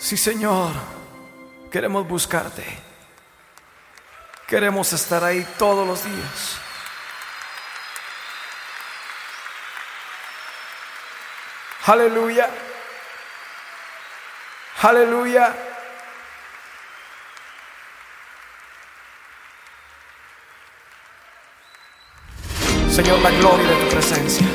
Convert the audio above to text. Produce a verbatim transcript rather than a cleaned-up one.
Sí, Señor, queremos buscarte. Queremos estar ahí todos los días. Aleluya. Aleluya. Señor, la gloria de tu presencia.